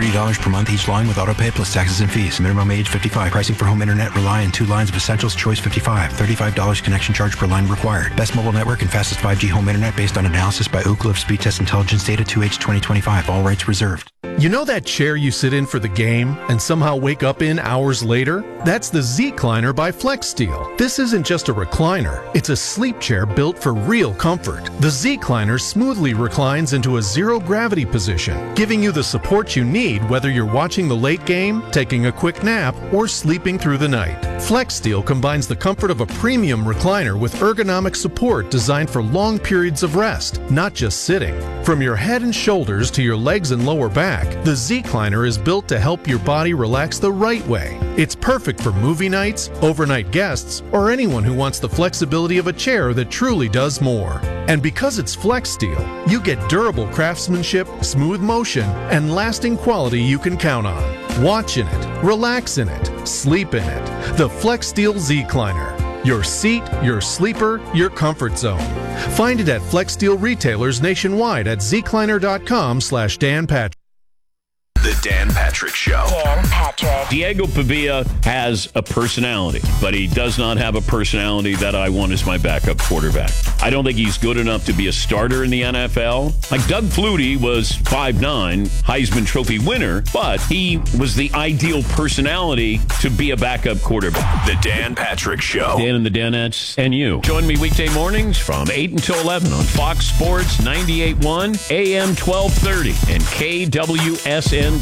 $30 per month each line with autopay plus taxes and fees. Minimum age 55. Pricing for home internet rely on 2 lines of Essentials Choice 55. $35 connection charge per line required. Best mobile network and fastest 5G home internet based on analysis by Ookla of Speed Test Intelligence data 2H 2025. All rights reserved. You know that chair you sit in for the game and somehow wake up in hours later? That's the Z-Cliner by FlexSteel. This isn't just a recliner. It's a sleep chair built for real comfort. The Z-Cliner smoothly reclines into a zero-gravity position, giving you the support you need whether you're watching the late game, taking a quick nap, or sleeping through the night. FlexSteel combines the comfort of a premium recliner with ergonomic support designed for long periods of rest, not just sitting. From your head and shoulders to your legs and lower back, the Z-Cliner is built to help your body relax the right way. It's perfect for movie nights, overnight guests, or anyone who wants the flexibility of a chair that truly does more. And because it's FlexSteel, you get durable craftsmanship, smooth motion, and lasting quality you can count on. Watch in it, relax in it, sleep in it. The FlexSteel Z-Cliner. Your seat, your sleeper, your comfort zone. Find it at FlexSteel retailers nationwide at zcliner.com/Dan Patrick. The Dan Patrick Show. Dan Patrick. Diego Pavia has a personality, but he does not have a personality that I want as my backup quarterback. I don't think he's good enough to be a starter in the NFL. Like Doug Flutie was 5'9", Heisman Trophy winner, but he was the ideal personality to be a backup quarterback. The Dan Patrick Show. Dan and the Danettes and you. Join me weekday mornings from 8 until 11 on Fox Sports 98.1, AM 1230, and KWSN.com.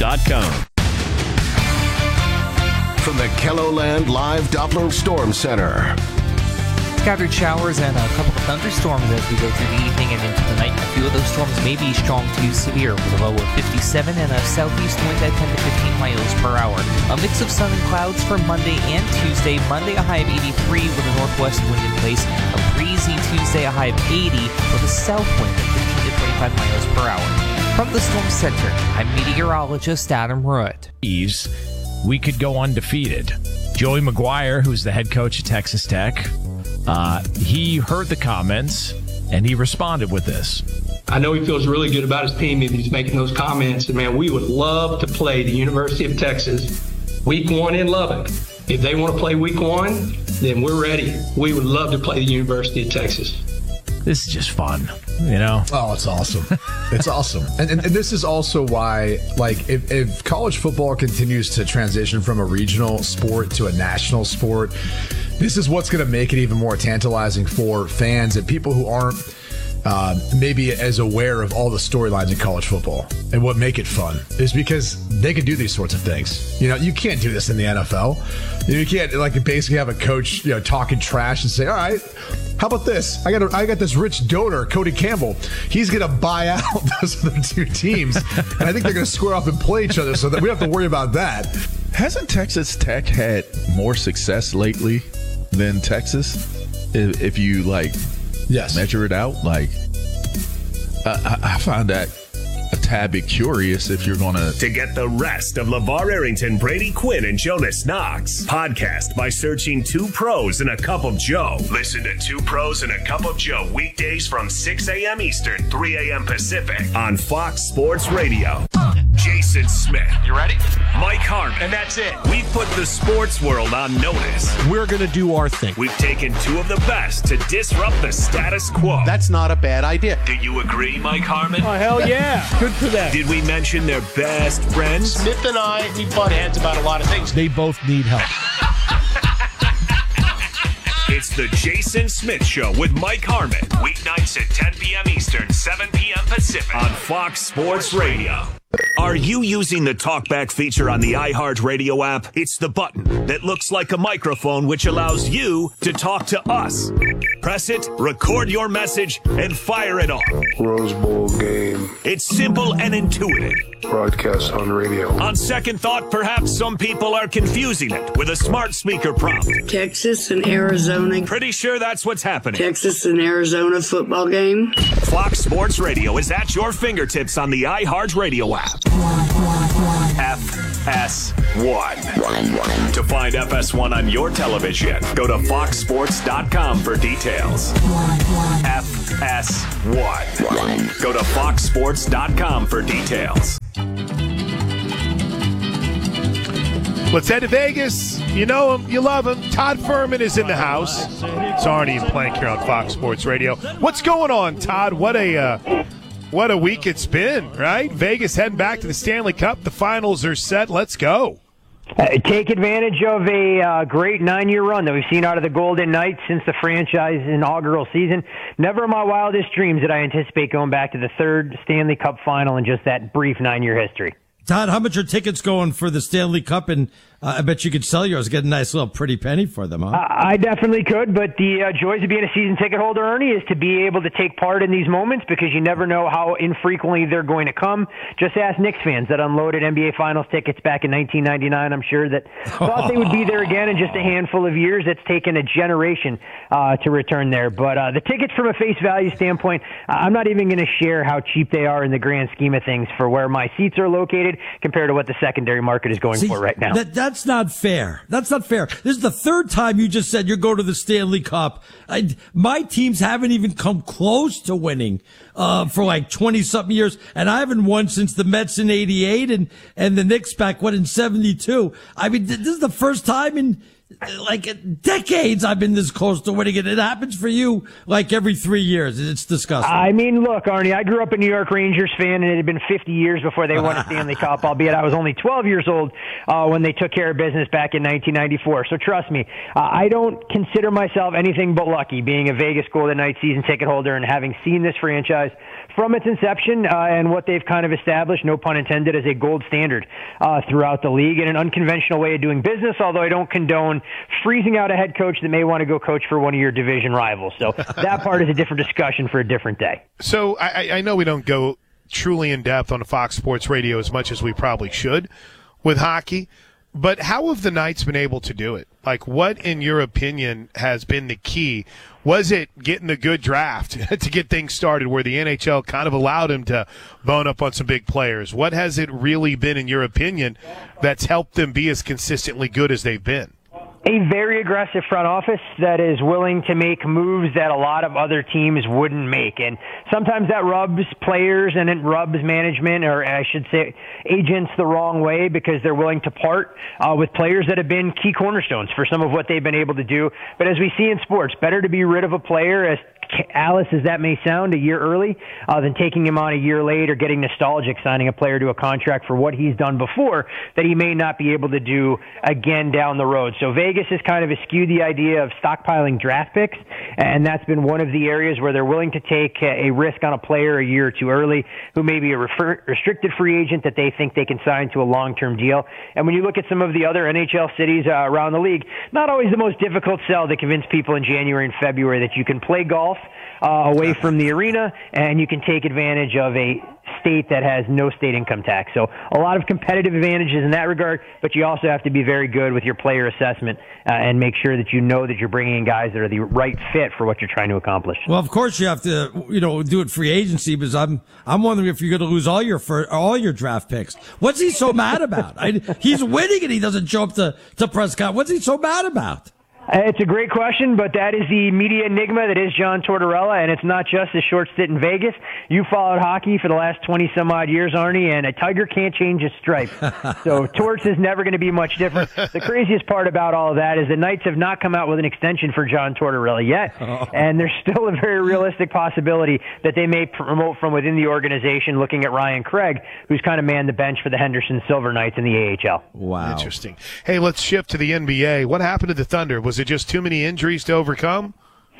From the KELOLAND Live Doppler Storm Center. Scattered showers and a couple of thunderstorms as we go through the evening and into the night. A few of those storms may be strong to severe with a low of 57 and a southeast wind at 10 to 15 miles per hour. A mix of sun and clouds for Monday and Tuesday. Monday, a high of 83 with a northwest wind in place. A breezy Tuesday, a high of 80 with a south wind at 15 to 25 miles per hour. From the Storm Center, I'm meteorologist Adam Rutt. We could go undefeated. Joey McGuire, who's the head coach at Texas Tech, he heard the comments and he responded with this. I know he feels really good about his team if he's making those comments. And man, we would love to play the University of Texas week 1 in Lubbock. If they want to play week 1, then we're ready. We would love to play the University of Texas. This is just fun, you know? Oh, it's awesome. It's awesome. And this is also why, like, if college football continues to transition from a regional sport to a national sport, this is what's going to make it even more tantalizing for fans and people who aren't maybe as aware of all the storylines in college football. And what make it fun is because they can do these sorts of things. You know, you can't do this in the NFL. You can't, like, basically have a coach, you know, talking trash and say, all right, how about this? I got this rich donor, Cody Campbell. He's going to buy out those other two teams. And I think they're going to square up and play each other so that we don't have to worry about that. Hasn't Texas Tech had more success lately than Texas? If you, like, measure it out, like, I find that a tad bit curious if you're going to get the rest of LeVar Arrington, Brady Quinn, and Jonas Knox. Podcast by searching 2 Pros and a Cup of Joe. Listen to 2 Pros and a Cup of Joe weekdays from 6 a.m. Eastern, 3 a.m. Pacific on Fox Sports Radio. Jason Smith. You ready? Mike Harmon. And that's it. We put the sports world on notice. We're going to do our thing. We've taken 2 of the best to disrupt the status quo. That's not a bad idea. Do you agree, Mike Harmon? Oh, hell yeah. Good for them. Did we mention their best friends? Smith and I, we butt heads about a lot of things. They both need help. It's the Jason Smith Show with Mike Harmon. Weeknights at 10 p.m. Eastern, 7 p.m. Pacific on Fox Sports Radio. Are you using the TalkBack feature on the iHeartRadio app? It's the button that looks like a microphone which allows you to talk to us. Press it, record your message, and fire it off. Rose Bowl game. It's simple and intuitive. Broadcast on radio. On second thought, perhaps some people are confusing it with a smart speaker prompt. Texas and Arizona. Pretty sure that's what's happening. Texas and Arizona football game. Fox Sports Radio is at your fingertips on the iHeartRadio app. FS1. To find FS1 on your television, go to foxsports.com for details. FS1. Go to foxsports.com for details. Let's head to Vegas. You know him, you love him. Todd Furman is in the house. It's Arnie and Plank here on Fox Sports Radio. What's going on, Todd? What a week it's been, right? Vegas heading back to the Stanley Cup. The finals are set. Let's go. Take advantage of a great 9-year run that we've seen out of the Golden Knights since the franchise inaugural season. Never in my wildest dreams did I anticipate going back to the third Stanley Cup final in just that brief 9-year history. Todd, how much are tickets going for the Stanley Cup? And I bet you could sell yours, get a nice little pretty penny for them, huh? I definitely could, but the joys of being a season ticket holder, Ernie, is to be able to take part in these moments because you never know how infrequently they're going to come. Just ask Knicks fans that unloaded NBA Finals tickets back in 1999. I'm sure that thought they would be there again in just a handful of years. It's taken a generation to return there. But the tickets from a face value standpoint, I'm not even going to share how cheap they are in the grand scheme of things for where my seats are located compared to what the secondary market is going for right now. That's not fair. That's not fair. This is the third time you just said you're going to the Stanley Cup. My teams haven't even come close to winning for like 20-something years, and I haven't won since the Mets in '88 and the Knicks back, in '72. I mean, this is the first time in decades I've been this close to winning it. It happens for you like every 3 years. It's disgusting. I mean, look, Arnie, I grew up a New York Rangers fan, and it had been 50 years before they won a Stanley Cup, albeit I was only 12 years old when they took care of business back in 1994. So trust me, I don't consider myself anything but lucky being a Vegas Golden Knights season ticket holder and having seen this franchise from its inception and what they've kind of established, no pun intended, as a gold standard throughout the league and an unconventional way of doing business, although I don't condone freezing out a head coach that may want to go coach for one of your division rivals. So that part is a different discussion for a different day. So I know we don't go truly in depth on Fox Sports Radio as much as we probably should with hockey, but how have the Knights been able to do it? Like, what, in your opinion, has been the key? Was it getting a good draft to get things started where the NHL kind of allowed him to bone up on some big players? What has it really been, in your opinion, that's helped them be as consistently good as they've been? A very aggressive front office that is willing to make moves that a lot of other teams wouldn't make. And sometimes that rubs players and it rubs management, or I should say agents, the wrong way because they're willing to part with players that have been key cornerstones for some of what they've been able to do. But as we see in sports, better to be rid of a player, as Alice as that may sound, a year early than taking him on a year late or getting nostalgic signing a player to a contract for what he's done before that he may not be able to do again down the road. So Vegas has kind of eschewed the idea of stockpiling draft picks, and that's been one of the areas where they're willing to take a risk on a player a year or two early who may be a restricted free agent that they think they can sign to a long-term deal. And when you look at some of the other NHL cities around the league, not always the most difficult sell to convince people in January and February that you can play golf away from the arena, and you can take advantage of a state that has no state income tax. So a lot of competitive advantages in that regard, but you also have to be very good with your player assessment and make sure that you know that you're bringing in guys that are the right fit for what you're trying to accomplish. Well, of course you have to, do it free agency, because I'm wondering if you're going to lose all your draft picks. What's he so mad about? He's winning and he doesn't show up to press conference. What's he so mad about? It's a great question, but that is the media enigma that is John Tortorella, and it's not just a short stint in Vegas. You followed hockey for the last 20-some-odd years, Arnie, and a tiger can't change his stripes. So Torts is never going to be much different. The craziest part about all of that is the Knights have not come out with an extension for John Tortorella yet, and there's still a very realistic possibility that they may promote from within the organization, looking at Ryan Craig, who's kind of manned the bench for the Henderson Silver Knights in the AHL. Wow. Interesting. Hey, let's shift to the NBA. What happened to the Thunder? Was it just too many injuries to overcome?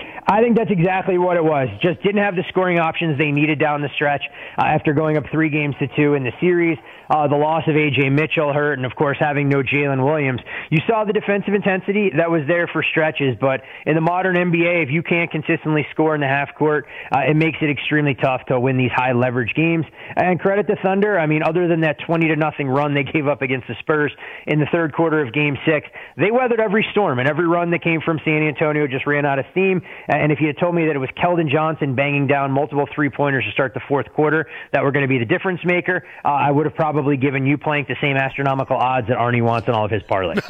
I think that's exactly what it was. Just didn't have the scoring options they needed down the stretch after going up 3-2 in the series. The loss of A.J. Mitchell hurt, and, of course, having no Jalen Williams. You saw the defensive intensity that was there for stretches, but in the modern NBA, if you can't consistently score in the half court, it makes it extremely tough to win these high-leverage games. And credit to Thunder, I mean, other than that 20-0 run they gave up against the Spurs in the third quarter of Game 6, they weathered every storm, and every run that came from San Antonio just ran out of steam. And if you had told me that it was Keldon Johnson banging down multiple three-pointers to start the fourth quarter that were going to be the difference maker, I would have probably given you, Plank, the same astronomical odds that Arnie wants in all of his parlays.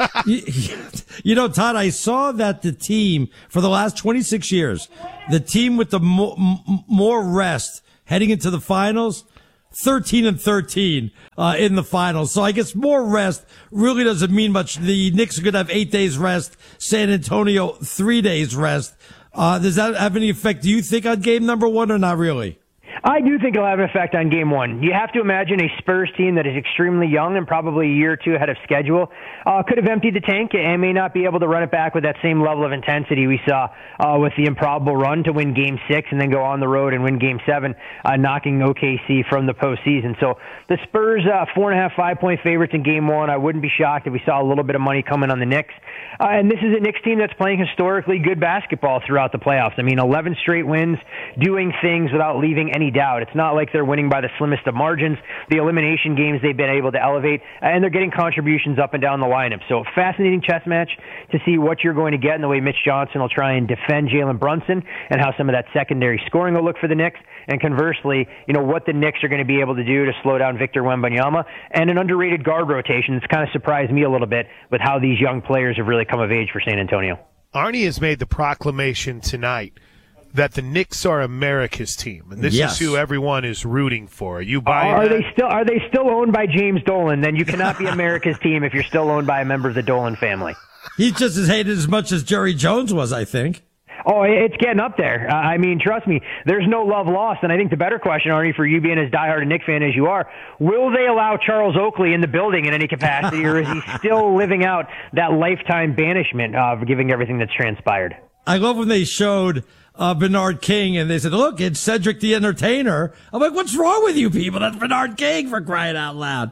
Todd, I saw that the team, for the last 26 years, the team with the more rest heading into the finals 13-13 in the finals. So I guess more rest really doesn't mean much. The Knicks are going to have 8 days rest. San Antonio, 3 days rest. Does that have any effect, do you think, on game number 1 or not really? I do think it'll have an effect on game 1. You have to imagine a Spurs team that is extremely young and probably a year or two ahead of schedule could have emptied the tank and may not be able to run it back with that same level of intensity we saw with the improbable run to win Game 6 and then go on the road and win Game 7, knocking OKC from the postseason. So the Spurs, 4.5, 5-point favorites in Game 1. I wouldn't be shocked if we saw a little bit of money coming on the Knicks. And this is a Knicks team that's playing historically good basketball throughout the playoffs. I mean, 11 straight wins, doing things without leaving any doubt. It's not like they're winning by the slimmest of margins. The elimination games they've been able to elevate, and they're getting contributions up and down the lineup. So fascinating chess match to see what you're going to get in the way Mitch Johnson will try and defend Jalen Brunson and how some of that secondary scoring will look for the Knicks. And conversely, what the Knicks are going to be able to do to slow down Victor Wembanyama and an underrated guard rotation that's kind of surprised me a little bit with how these young players have really come of age for San Antonio. Arnie has made the proclamation tonight that the Knicks are America's team, and this is who everyone is rooting for. Are you buying that? Are they still owned by James Dolan? Then you cannot be America's team if you're still owned by a member of the Dolan family. He's just as hated as much as Jerry Jones was, I think. Oh, it's getting up there. I mean, trust me, there's no love lost. And I think the better question, Arnie, for you being as diehard a Knicks fan as you are, will they allow Charles Oakley in the building in any capacity, or is he still living out that lifetime banishment of giving everything that's transpired? I love when they showed Bernard King and they said, look, it's Cedric the Entertainer. I'm like, what's wrong with you people? That's Bernard King, for crying out loud.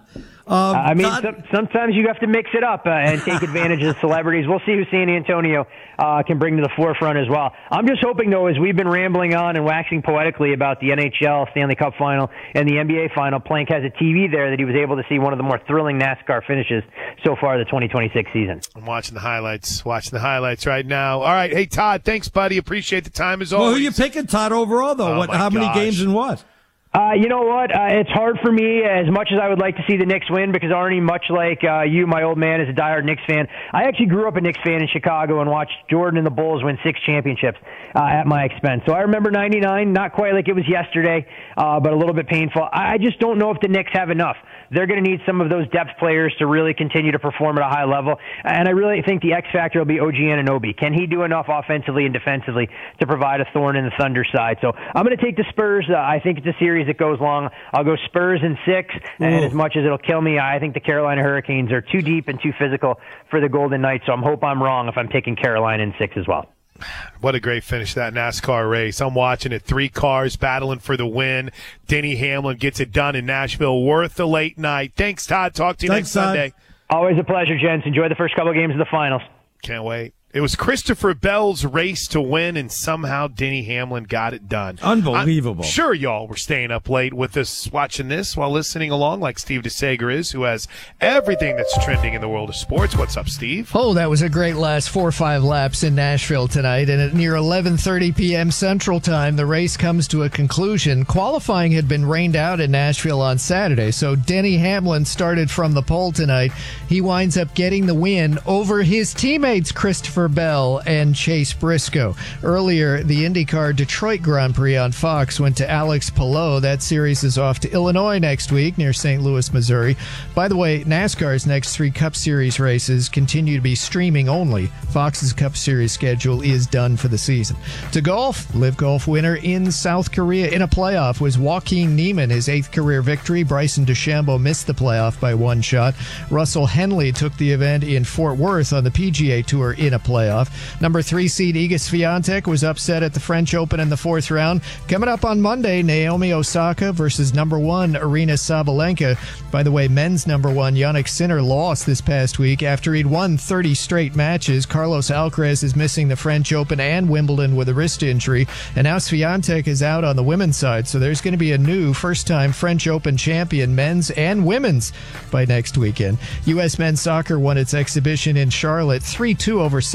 I mean, sometimes you have to mix it up and take advantage of the celebrities. We'll see who San Antonio can bring to the forefront as well. I'm just hoping, though, as we've been rambling on and waxing poetically about the NHL Stanley Cup Final and the NBA Final, Plank has a TV there that he was able to see one of the more thrilling NASCAR finishes so far the 2026 season. I'm watching the highlights right now. All right. Hey, Todd, thanks, buddy. Appreciate the time as always. Well, who are you picking, Todd, overall, though? How many games and what? You know what? It's hard for me, as much as I would like to see the Knicks win, because Arnie, much like you, my old man, is a diehard Knicks fan. I actually grew up a Knicks fan in Chicago and watched Jordan and the Bulls win 6 championships at my expense. So I remember 99, not quite like it was yesterday, but a little bit painful. I just don't know if the Knicks have enough. They're going to need some of those depth players to really continue to perform at a high level. And I really think the X factor will be OG Anunoby. Can he do enough offensively and defensively to provide a thorn in the Thunder side? So I'm going to take the Spurs. I think it's a series that goes long. I'll go Spurs in 6. And as much as it'll kill me, I think the Carolina Hurricanes are too deep and too physical for the Golden Knights. So I hope I'm wrong if I'm taking Carolina in 6 as well. What a great finish, that NASCAR race. I'm watching it. 3 cars battling for the win. Denny Hamlin gets it done in Nashville. Worth the late night. Thanks, Todd. Talk to you next Sunday. Always a pleasure, gents. Enjoy the first couple of games of the finals. Can't wait. It was Christopher Bell's race to win, and somehow Denny Hamlin got it done. Unbelievable. I'm sure y'all were staying up late with us watching this while listening along, like Steve DeSager is, who has everything that's trending in the world of sports. What's up, Steve? Oh, that was a great last 4 or 5 laps in Nashville tonight, and at near 11:30 p.m. Central Time, the race comes to a conclusion. Qualifying had been rained out in Nashville on Saturday, so Denny Hamlin started from the pole tonight. He winds up getting the win over his teammates Christopher Bell and Chase Briscoe. Earlier, the IndyCar Detroit Grand Prix on Fox went to Alex Palou. That series is off to Illinois next week near St. Louis, Missouri. By the way, NASCAR's next 3 Cup Series races continue to be streaming only. Fox's Cup Series schedule is done for the season. To golf, Live Golf winner in South Korea in a playoff was Joaquin Niemann, his 8th career victory. Bryson DeChambeau missed the playoff by 1 shot. Russell Henley took the event in Fort Worth on the PGA Tour in a playoff. Number 3 seed Iga Swiatek was upset at the French Open in the 4th round. Coming up on Monday, Naomi Osaka versus number 1 Aryna Sabalenka. By the way, men's number 1 Jannik Sinner lost this past week after he'd won 30 straight matches. Carlos Alcaraz is missing the French Open and Wimbledon with a wrist injury. And now Swiatek is out on the women's side, so there's going to be a new first-time French Open champion, men's and women's, by next weekend. U.S. men's soccer won its exhibition in Charlotte 3-2 over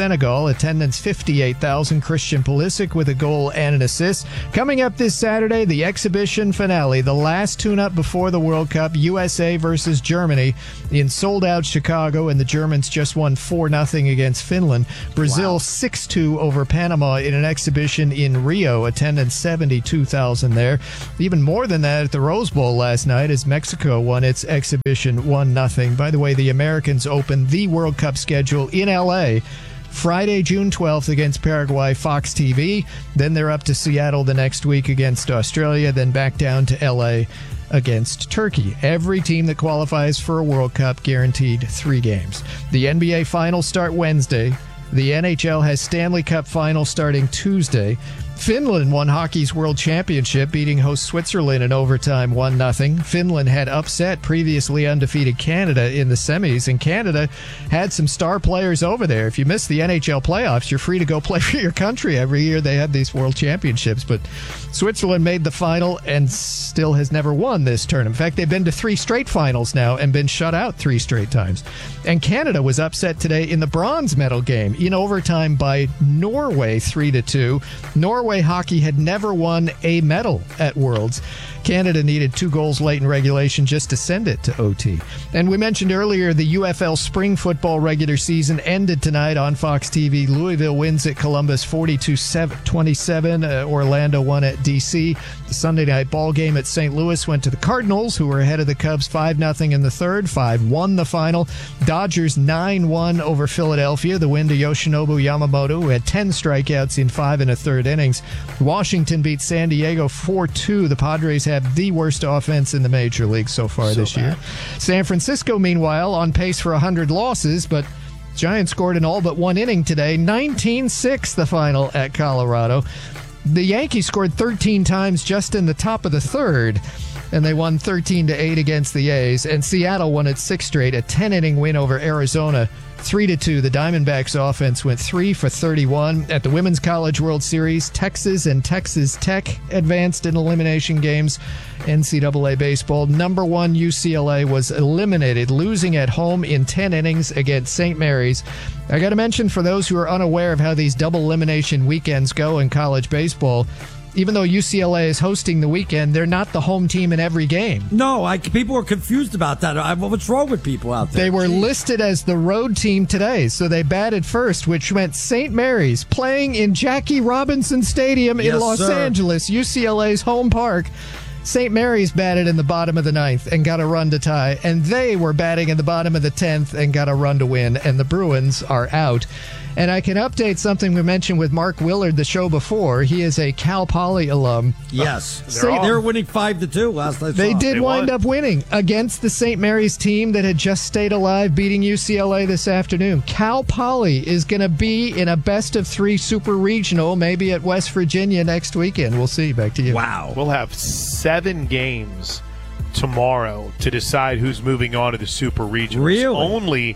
Senegal. Attendance 58,000. Christian Pulisic with a goal and an assist. Coming up this Saturday, the exhibition finale, the last tune-up before the World Cup, USA versus Germany in sold-out Chicago, and the Germans just won 4-0 against Finland. Brazil 6-2 over Panama in an exhibition in Rio. Attendance 72,000 there. Even more than that at the Rose Bowl last night as Mexico won its exhibition 1-0. By the way, the Americans opened the World Cup schedule in L.A. Friday, June 12th against Paraguay, Fox TV. Then they're up to Seattle the next week against Australia, then back down to L.A. against Turkey. Every team that qualifies for a World Cup guaranteed 3 games. The NBA Finals start Wednesday. The NHL has Stanley Cup Finals starting Tuesday. Finland won hockey's World Championship, beating host Switzerland in overtime 1-0. Finland had upset previously undefeated Canada in the semis, and Canada had some star players over there. If you miss the NHL playoffs, you're free to go play for your country. Every year they have these World Championships, but Switzerland made the final and still has never won this tournament. In fact, they've been to 3 straight finals now and been shut out 3 straight times. And Canada was upset today in the bronze medal game in overtime by Norway 3-2. Norway hockey had never won a medal at Worlds. Canada needed 2 goals late in regulation just to send it to OT. And we mentioned earlier the UFL spring football regular season ended tonight on Fox TV. Louisville wins at Columbus 42-27. Orlando won at DC. The Sunday night ball game at St. Louis went to the Cardinals, who were ahead of the Cubs 5-0 in the third, 5-1 the final. Dodgers 9-1 over Philadelphia. The win to Yoshinobu Yamamoto, who had 10 strikeouts in 5 1/3 innings. Washington beat San Diego 4-2. The Padres have the worst offense in the major league so far this year. San Francisco, meanwhile, on pace for 100 losses, but Giants scored in all but 1 inning today. 19-6 the final at Colorado. The Yankees scored 13 times just in the top of the third, and they won 13-8 against the A's. And Seattle won its 6th straight, a 10-inning win over Arizona, 3-2. The Diamondbacks offense went 3 for 31. At the Women's College World Series, Texas and Texas Tech advanced in elimination games. NCAA baseball, number 1 UCLA was eliminated, losing at home in 10 innings against St. Mary's. I got to mention, for those who are unaware of how these double elimination weekends go in college baseball, even though UCLA is hosting the weekend, they're not the home team in every game. No, people are confused about that. What's wrong with people out there? They were listed as the road team today, so they batted first, which meant St. Mary's playing in Jackie Robinson Stadium in Los Angeles, UCLA's home park. St. Mary's batted in the bottom of the 9th and got a run to tie, and they were batting in the bottom of the 10th and got a run to win, and the Bruins are out. And I can update something we mentioned with Mark Willard the show before. He is a Cal Poly alum. Yes. They were winning 5-2 last night. They did wind up winning against the St. Mary's team that had just stayed alive, beating UCLA this afternoon. Cal Poly is going to be in a best-of-3 super regional, maybe at West Virginia next weekend. We'll see. Back to you. Wow. We'll have 7 games tomorrow to decide who's moving on to the super regionals. Really? Only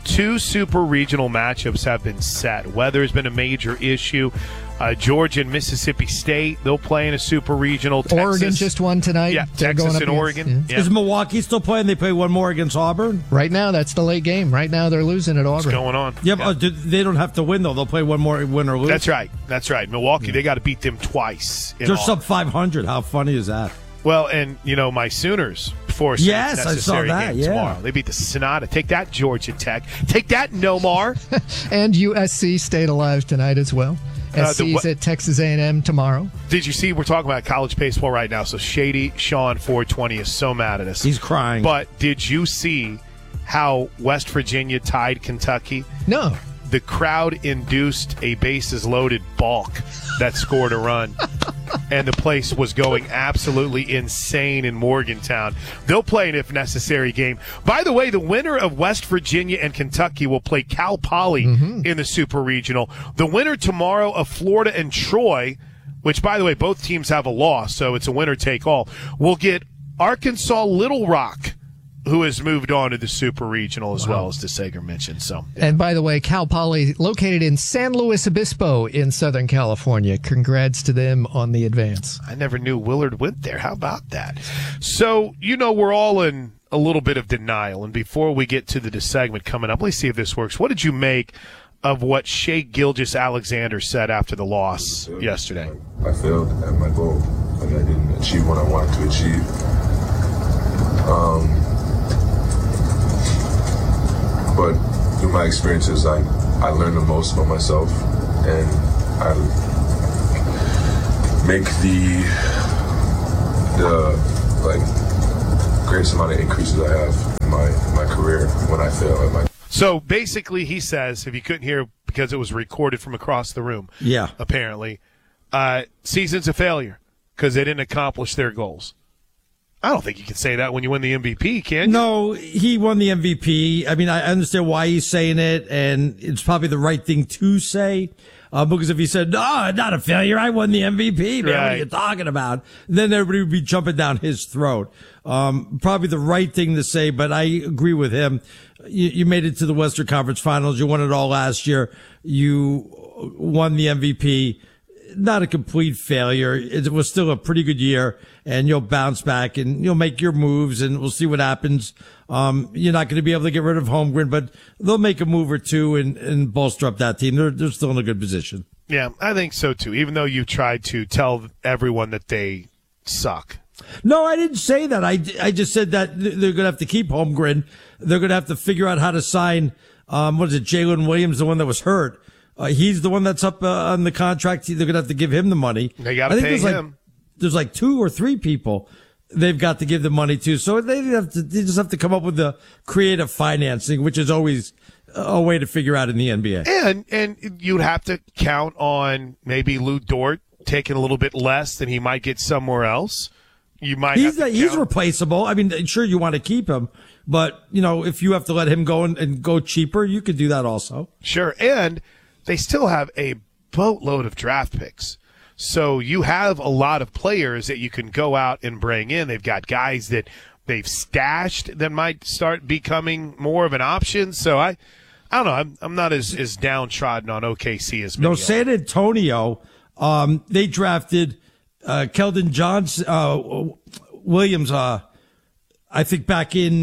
2 super regional matchups have been set. Weather has been a major issue. Georgia and Mississippi State, they'll play in a super regional. Oregon just won tonight. Yeah, Texas and Oregon. Yeah. Is Milwaukee still playing? They play one more against Auburn? Right now, that's the late game. Right now, they're losing at Auburn. What's going on? Yeah, but they don't have to win, though. They'll play one more, win or lose. That's right. Milwaukee, they got to beat them twice. They're sub 500. How funny is that? Well, and, my Sooners, before a necessary game tomorrow. They beat the Sonata. Take that, Georgia Tech. Take that, Nomar. And USC stayed alive tonight as well. SC's at Texas A&M tomorrow. Did you see, we're talking about college baseball right now, so Shady Sean 420 is so mad at us. He's crying. But did you see how West Virginia tied Kentucky? No. The crowd induced a bases-loaded balk that scored a run. And the place was going absolutely insane in Morgantown. They'll play an if-necessary game. By the way, the winner of West Virginia and Kentucky will play Cal Poly in the Super Regional. The winner tomorrow of Florida and Troy, which, by the way, both teams have a loss, so it's a winner-take-all, will get Arkansas Little Rock, who has moved on to the Super Regional as well, as DeSager mentioned. So, and by the way, Cal Poly located in San Luis Obispo in Southern California. Congrats to them on the advance. I never knew Willard went there. How about that? So, we're all in a little bit of denial. And before we get to the segment coming up, let's see if this works. What did you make of what Shai Gilgeous-Alexander said after the loss yesterday. I failed at my goal. Like, I didn't achieve what I wanted to achieve. But through my experiences, I learned the most about myself, and I make the greatest amount of increases I have in my career when I fail at my. So basically, he says, if you couldn't hear because it was recorded from across the room, apparently, season's a failure because they didn't accomplish their goals. I don't think you can say that when you win the MVP, can you? No, he won the MVP. I mean, I understand why he's saying it, and it's probably the right thing to say. Because if he said, no, not a failure, I won the MVP, man, what are you talking about? Then everybody would be jumping down his throat. Probably the right thing to say, but I agree with him. You made it to the Western Conference Finals. You won it all last year. You won the MVP. Not a complete failure. It was still a pretty good year, and you'll bounce back and you'll make your moves, and we'll see what happens. You're not going to be able to get rid of Holmgren, but they'll make a move or two and bolster up that team. They're still in a good position. Yeah, I think so too, even though you tried to tell everyone that they suck. No, I didn't say that. I just said that they're going to have to keep Holmgren. They're going to have to figure out how to sign, Jalen Williams, the one that was hurt. He's the one that's up on the contract. They're going to have to give him the money. They got to pay him. There's like 2 or 3 people they've got to give the money to. So they just have to come up with the creative financing, which is always a way to figure out in the NBA. And you'd have to count on maybe Lou Dort taking a little bit less than he might get somewhere else. You might. He's replaceable. I mean, sure, you want to keep him, but if you have to let him go and go cheaper, you could do that also. Sure, and they still have a boatload of draft picks. So you have a lot of players that you can go out and bring in. They've got guys that they've stashed that might start becoming more of an option. So I don't know. I'm not as downtrodden on OKC as many. No, San Antonio, they drafted Keldon Johnson, Williams, I think back in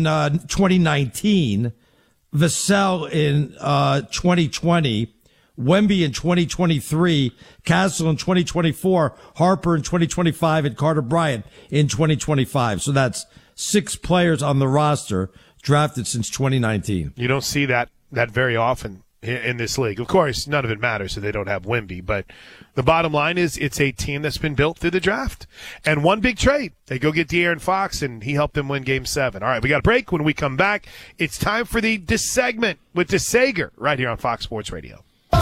2019, Vassell in 2020, Wemby in 2023, Castle in 2024, Harper in 2025, and Carter Bryant in 2025. So that's 6 players on the roster drafted since 2019. You don't see that very often in this league. Of course, none of it matters so they don't have Wemby, but the bottom line is it's a team that's been built through the draft. And one big trade. They go get De'Aaron Fox, and he helped them win Game 7. All right, we got a break. When we come back, it's time for the segment with DeSager right here on Fox Sports Radio.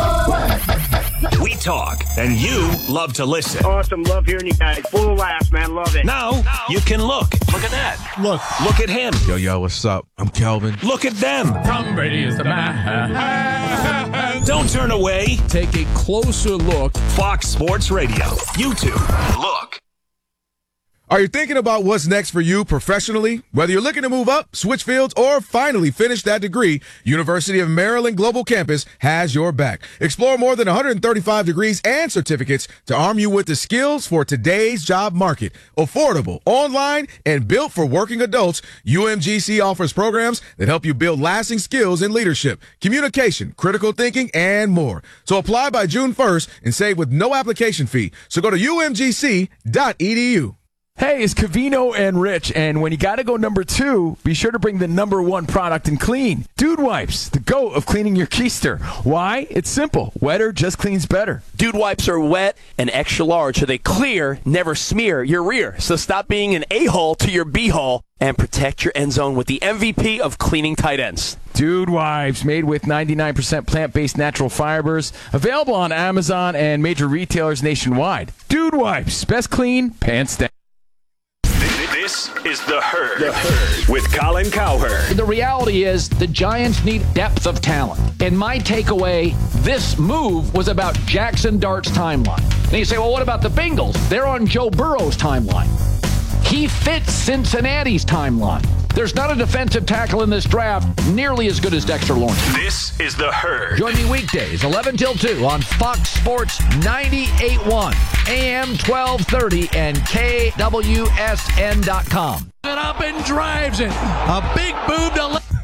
We talk, and you love to listen. Awesome. Love hearing you guys. Full of laughs, man. Love it. Now you can look. Look at that. Look at him. Yo, what's up? I'm Kelvin. Look at them. Tom Brady is the man. Don't turn away. Take a closer look. Fox Sports Radio. YouTube. Look. Are you thinking about what's next for you professionally? Whether you're looking to move up, switch fields, or finally finish that degree, University of Maryland Global Campus has your back. Explore more than 135 degrees and certificates to arm you with the skills for today's job market. Affordable, online, and built for working adults, UMGC offers programs that help you build lasting skills in leadership, communication, critical thinking, and more. So apply by June 1st and save with no application fee. So go to umgc.edu. Hey, it's Cavino and Rich, and when you gotta go number 2, be sure to bring the number 1 product in clean. Dude Wipes, the GOAT of cleaning your keister. Why? It's simple. Wetter just cleans better. Dude Wipes are wet and extra large, so they clear, never smear your rear. So stop being an a-hole to your b-hole and protect your end zone with the MVP of cleaning tight ends. Dude Wipes, made with 99% plant-based natural fibers, available on Amazon and major retailers nationwide. Dude Wipes, best clean, pants down. This is The Herd with Colin Cowherd. The reality is the Giants need depth of talent. And my takeaway, this move was about Jackson Dart's timeline. And you say, well, what about the Bengals? They're on Joe Burrow's timeline. He fits Cincinnati's timeline. There's not a defensive tackle in this draft nearly as good as Dexter Lawrence. This is The Herd. Join me weekdays, 11 till 2 on Fox Sports 98.1, AM 1230, and KWSN.com. It up and drives it. A big move to left.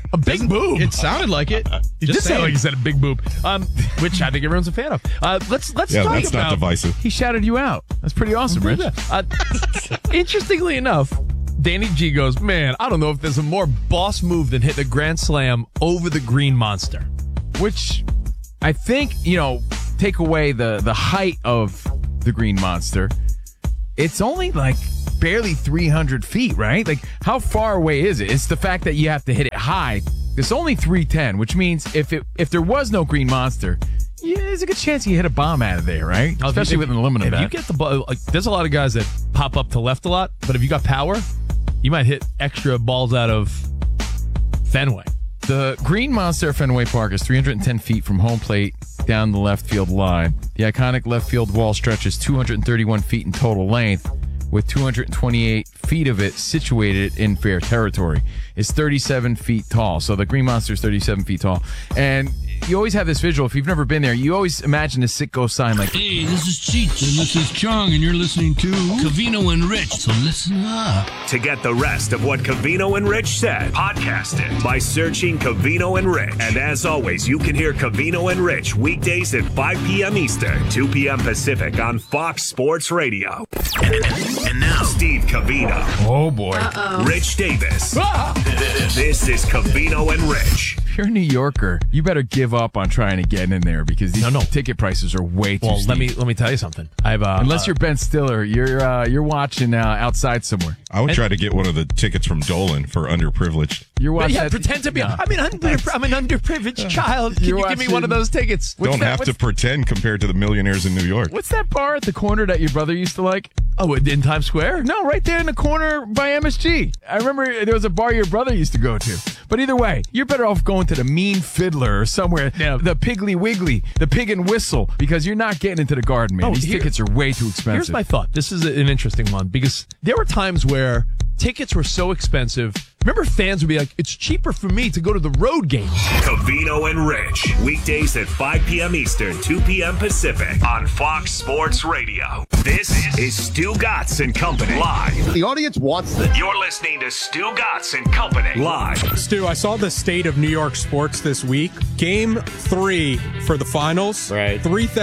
A big boob. It sounded like it. You just sounded like you said a big boob, which I think everyone's a fan of. Let's talk about. That's not divisive. He shouted you out. That's pretty awesome, Rich. Interestingly enough, Danny G goes, man, I don't know if there's a more boss move than hitting a grand slam over the Green Monster, which I think, take away the height of the Green Monster. It's only like barely 300 feet, right? Like, how far away is it? It's the fact that you have to hit it high. It's only 310, which means if there was no Green Monster, there's a good chance you hit a bomb out of there, right? Especially with an aluminum bat. If you get the ball, there's a lot of guys that pop up to left a lot, but if you got power, you might hit extra balls out of Fenway. The Green Monster at Fenway Park is 310 feet from home plate down the left field line. The iconic left field wall stretches 231 feet in total length, with 228 feet of it situated in fair territory. It's 37 feet tall. So the Green Monster is 37 feet tall. And you always have this visual. If you've never been there, you always imagine a Sitco sign like, hey, this is Cheech, and this is Chong, and you're listening to Covino and Rich, so listen up. To get the rest of what Covino and Rich said, podcast it by searching Covino and Rich. And as always, you can hear Covino and Rich weekdays at 5 p.m. Eastern, 2 p.m. Pacific on Fox Sports Radio. And now, Steve Covino. Oh, boy. Rich Davis. This is Covino and Rich. If you're a New Yorker, you better give up on trying to get in there because these ticket prices are way too steep. Let me tell you something. Unless you're Ben Stiller, you're watching outside somewhere. I would try to get one of the tickets from Dolan for underprivileged. You're watching. Pretend to be. I'm an underprivileged child. Can you give me one of those tickets? Don't have to pretend compared to the millionaires in New York. What's that bar at the corner that your brother used to like? Oh, in Times Square? No, right there in the corner by MSG. I remember there was a bar your brother used to go to. But either way, you're better off going to the Mean Fiddler or somewhere, the Piggly Wiggly, the Pig and Whistle, because you're not getting into the Garden, man. These tickets are way too expensive. Here's my thought. This is an interesting one because there were times where tickets were so expensive. Remember, fans would be like, it's cheaper for me to go to the road games. Covino and Rich, weekdays at 5 p.m. Eastern, 2 p.m. Pacific on Fox Sports Radio. This is Stu Gatz and Company live. The audience wants this. You're listening to Stu Gatz and Company live. Stu, I saw the state of New York sports this week. Game 3 for the finals. Right.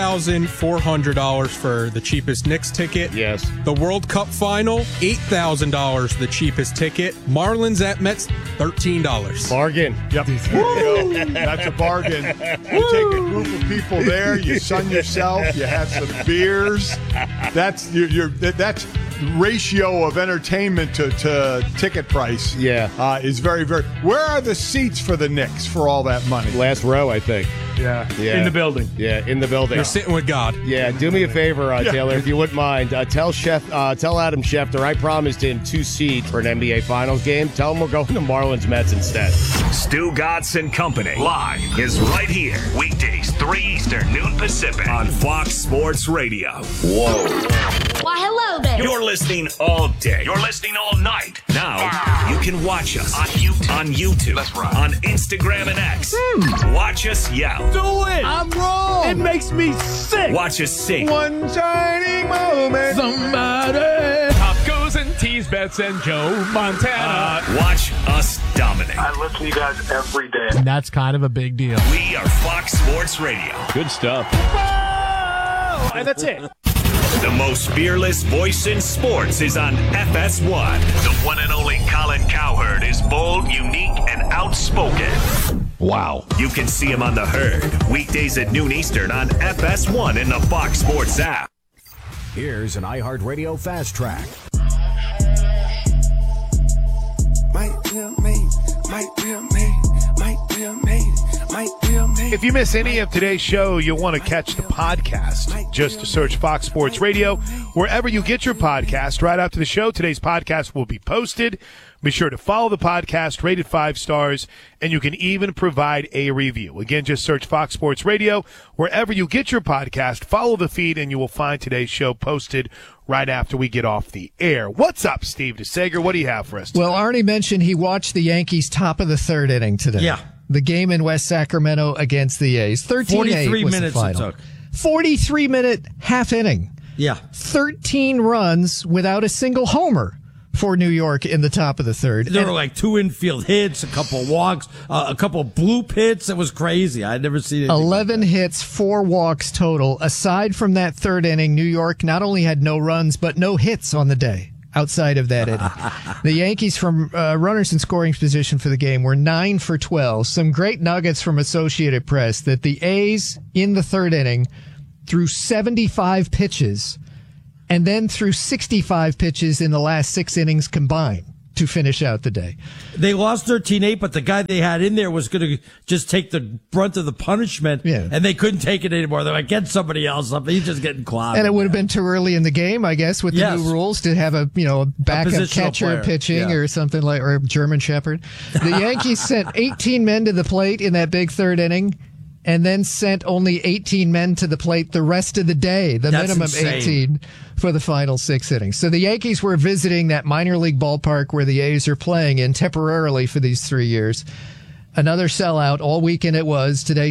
$3,400 for the cheapest Knicks ticket. Yes. The World Cup final, $8,000 the cheapest ticket. Marlins at Mets, $13. Bargain. Yep. That's a bargain. You take a group of people there, you sun yourself, you have some beers. That's that's ratio of entertainment to ticket price. Yeah. Is very, very. Where are the seats for the Knicks for all that money? Last row, I think. Yeah. In the building. Yeah, in the building. You're sitting with God. Yeah, do me a favor, Taylor, if you wouldn't mind. Tell Adam Schefter I promised him 2 seats for an NBA Finals game. Tell him we're going to Marlins Mets instead. Stu Gatz and Company live is right here. Weekdays, 3 Eastern, noon Pacific on Fox Sports Radio. Whoa. Why, hello there. You're listening all day. You're listening all night. Now, you can watch us on YouTube. That's right. On Instagram and X. Watch us yell. Do it! I'm wrong! It makes me sick! Watch us sing. One shining moment. Somebody! Top goes and tease bets and Joe Montana. Watch us dominate. I listen to you guys every day. And that's kind of a big deal. We are Fox Sports Radio. Good stuff. Oh, and that's it. The most fearless voice in sports is on FS1. The one and only Colin Cowherd is bold, unique, and outspoken. Wow. You can see him on The Herd, weekdays at noon Eastern on FS1 in the Fox Sports app. Here's an iHeartRadio Fast Track. If you miss any of today's show, you'll want to catch the podcast. Just to search Fox Sports Radio wherever you get your podcast. Right after the show, today's podcast will be posted. Be sure to follow the podcast, rated 5 stars, and you can even provide a review. Again, just search Fox Sports Radio wherever you get your podcast. Follow the feed, and you will find today's show posted right after we get off the air. What's up, Steve DeSager? What do you have for us today? Well, Arnie mentioned he watched the Yankees top of the 3rd inning today. Yeah. The game in West Sacramento against the A's. 43 was minutes the final. it took. 43-minute half inning. Yeah. 13 runs without a single homer for New York in the top of the third. There were like 2 infield hits, a couple walks, a couple bloop hits. It was crazy. I'd never seen it. 11 hits, 4 walks total. Aside from that third inning, New York not only had no runs, but no hits on the day. Outside of that inning, the Yankees from runners in scoring position for the game were 9 for 12. Some great nuggets from Associated Press that the A's in the third inning threw 75 pitches and then threw 65 pitches in the last 6 innings combined to finish out the day. They lost 13-8, but the guy they had in there was going to just take the brunt of the punishment, and they couldn't take it anymore. They're like, get somebody else up. He's just getting clogged. And it would have been too early in the game, I guess, with the new rules to have a backup catcher player. pitching or something like, or a German Shepherd. The Yankees sent 18 men to the plate in that big third inning, and then sent only 18 men to the plate the rest of the day, the minimum insane. 18 for the final 6 innings. So the Yankees were visiting that minor league ballpark where the A's are playing in temporarily for these 3 years. Another sellout all weekend it was. Today,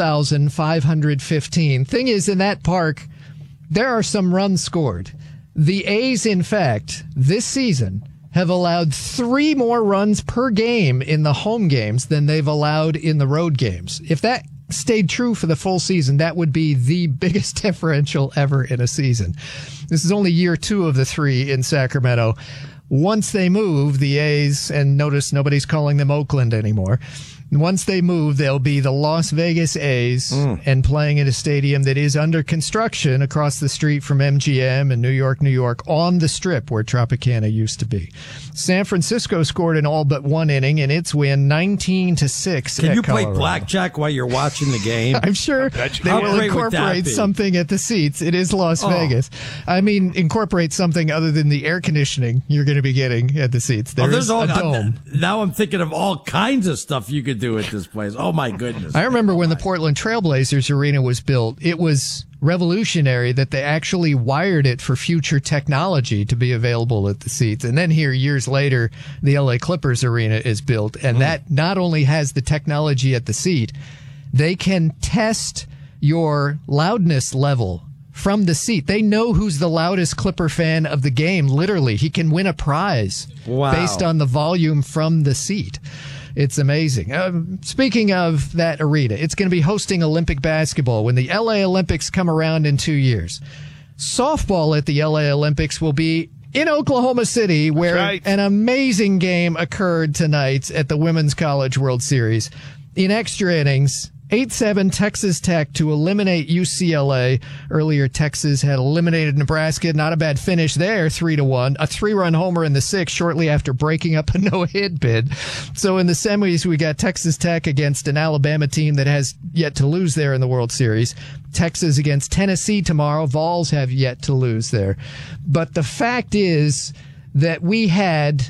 12,515. Thing is, in that park, there are some runs scored. The A's, in fact, this season have allowed 3 more runs per game in the home games than they've allowed in the road games. If that stayed true for the full season, that would be the biggest differential ever in a season. This is only year 2 of the 3 in Sacramento. Once they move, the A's, and notice nobody's calling them Oakland anymore. Once they move, they'll be the Las Vegas A's and playing in a stadium that is under construction across the street from MGM in New York, on the Strip where Tropicana used to be. San Francisco scored in all but 1 inning in its win, 19-6. Can you play Colorado. blackjack while you're watching the game? I'm sure they How will great would that incorporate be? something at the seats. It is Las Vegas. I mean, incorporate something other than the air conditioning you're going to be getting at the seats. There's a dome. Now I'm thinking of all kinds of stuff you could do at this place. Oh, my goodness. I remember when the Portland Trailblazers arena was built, it was revolutionary that they actually wired it for future technology to be available at the seats. And then here, years later, the LA Clippers arena is built, and that not only has the technology at the seat, they can test your loudness level from the seat. They know who's the loudest Clipper fan of the game, literally. He can win a prize based on the volume from the seat. It's amazing. Speaking of that arena, it's going to be hosting Olympic basketball when the LA Olympics come around in 2 years. Softball at the LA Olympics will be in Oklahoma City, where an amazing game occurred tonight at the Women's College World Series. In extra innings, 8-7 Texas Tech to eliminate UCLA. Earlier, Texas had eliminated Nebraska. Not a bad finish there, 3-1. A 3-run homer in the 6th shortly after breaking up a no-hit bid. So in the semis, we got Texas Tech against an Alabama team that has yet to lose there in the World Series. Texas against Tennessee tomorrow. Vols have yet to lose there. But the fact is that we had,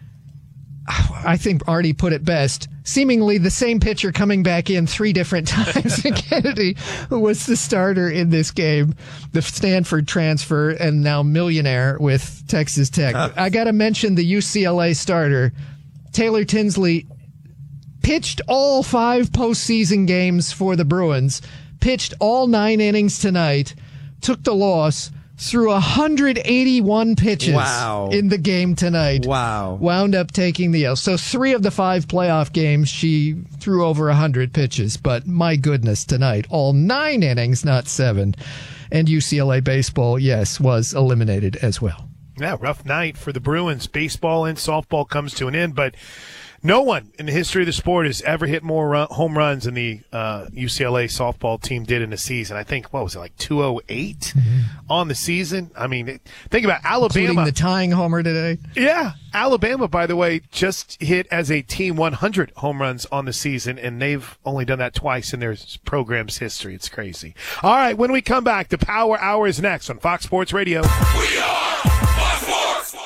I think Artie put it best, seemingly the same pitcher coming back in 3 different times. Kennedy, who was the starter in this game, the Stanford transfer, and now millionaire with Texas Tech. I got to mention the UCLA starter, Taylor Tinsley, pitched all 5 postseason games for the Bruins, pitched all 9 innings tonight, took the loss, threw 181 pitches in the game tonight. Wound up taking the L. So 3 of the 5 playoff games, she threw over 100 pitches. But my goodness, tonight, all 9 innings, not 7. And UCLA baseball, yes, was eliminated as well. Yeah, rough night for the Bruins. Baseball and softball comes to an end, but no one in the history of the sport has ever hit more home runs than the UCLA softball team did in a season. I think, what was it, like 208 on the season? I mean, think about Alabama. Including the tying homer today. Yeah. Alabama, by the way, just hit as a team 100 home runs on the season, and they've only done that twice in their program's history. It's crazy. All right, when we come back, the Power Hour is next on Fox Sports Radio. We are Fox Sports.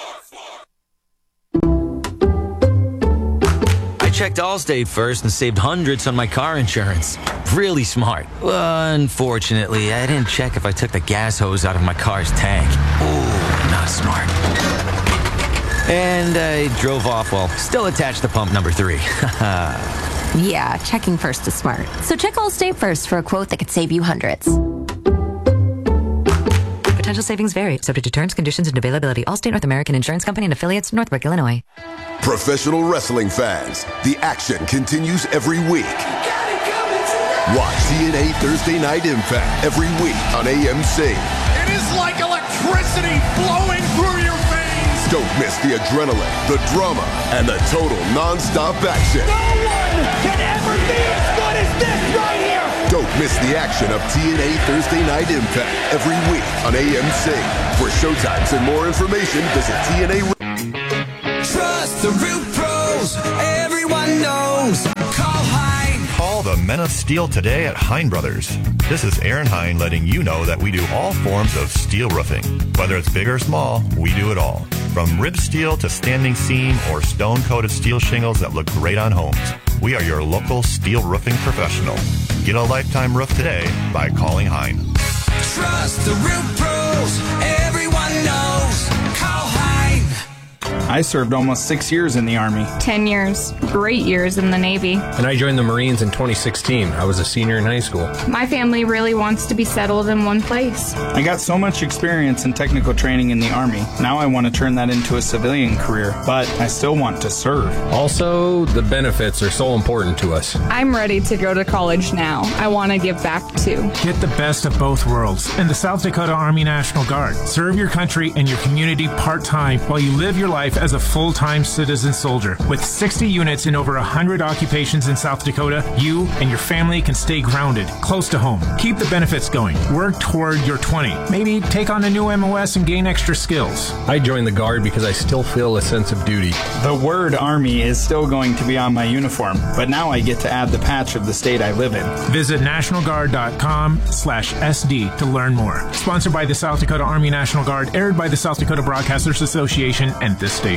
I checked Allstate first and saved hundreds on my car insurance. Really smart. Unfortunately, I didn't check if I took the gas hose out of my car's tank. Ooh, not smart. And I drove off while still attached to pump number 3. Yeah, checking first is smart. So check Allstate first for a quote that could save you hundreds. Potential savings vary, subject to terms, conditions, and availability. Allstate North American Insurance Company and affiliates, Northbrook, Illinois. Professional wrestling fans, the action continues every week. Watch TNA Thursday Night Impact every week on AMC. It is like electricity flowing through your veins. Don't miss the adrenaline, the drama, and the total non-stop action. No one can ever be as good as this right here. Don't miss the action of TNA Thursday Night Impact every week on AMC. For showtimes and more information, visit TNA. Trust the real pros. Everyone knows. Call Hein. Call the Men of Steel today at Hein Brothers. This is Aaron Hein letting you know that we do all forms of steel roofing. Whether it's big or small, we do it all. From rib steel to standing seam or stone-coated steel shingles that look great on homes. We are your local steel roofing professional. Get a lifetime roof today by calling Hein. Trust the real pros. Everyone knows. Call Hein. I served almost 6 years in the Army. 10 years. Great years in the Navy. And I joined the Marines in 2016. I was a senior in high school. My family really wants to be settled in one place. I got so much experience and technical training in the Army. Now I want to turn that into a civilian career, but I still want to serve. Also, the benefits are so important to us. I'm ready to go to college now. I want to give back too. Get the best of both worlds in the South Dakota Army National Guard. Serve your country and your community part-time while you live your life as a full-time citizen soldier. With 60 units in over 100 occupations in South Dakota, you and your family can stay grounded, close to home. Keep the benefits going. Work toward your 20. Maybe take on a new MOS and gain extra skills. I joined the Guard because I still feel a sense of duty. The word Army is still going to be on my uniform, but now I get to add the patch of the state I live in. Visit nationalguard.com/SD to learn more. Sponsored by the South Dakota Army National Guard, aired by the South Dakota Broadcasters Association and this station.